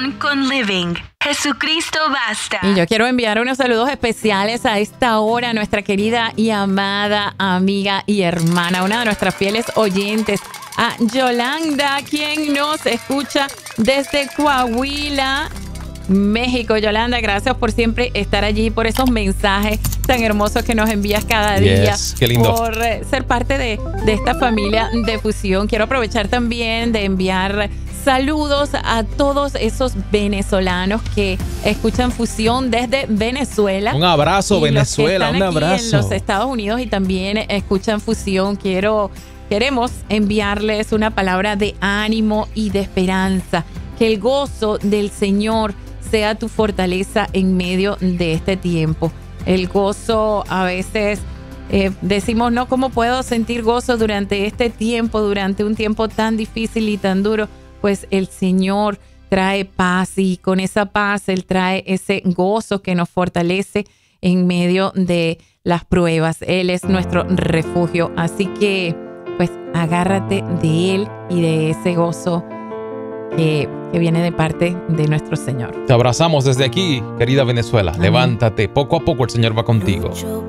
conexión con Living. Jesucristo basta. Y yo quiero enviar unos saludos especiales a esta hora a nuestra querida y amada amiga y hermana, una de nuestras fieles oyentes, a Yolanda, quien nos escucha desde Coahuila, México. Yolanda, gracias por siempre estar allí, por esos mensajes tan hermosos que nos envías cada día. Qué lindo. Por ser parte de esta familia de Fusión. Quiero aprovechar también de enviar saludos a todos esos venezolanos que escuchan Fusión desde Venezuela. Un abrazo, y Venezuela, los que están un aquí abrazo. en los Estados Unidos y también escuchan Fusión. Queremos enviarles una palabra de ánimo y de esperanza. Que el gozo del Señor sea tu fortaleza en medio de este tiempo. El gozo, a veces decimos, no, ¿cómo puedo sentir gozo durante este tiempo, durante un tiempo tan difícil y tan duro? Pues el Señor trae paz y con esa paz Él trae ese gozo que nos fortalece en medio de las pruebas. Él es nuestro refugio. Así que, pues, agárrate de Él y de ese gozo que viene de parte de nuestro Señor. Te abrazamos desde aquí, querida Venezuela. Amén. Levántate, poco a poco el Señor va contigo.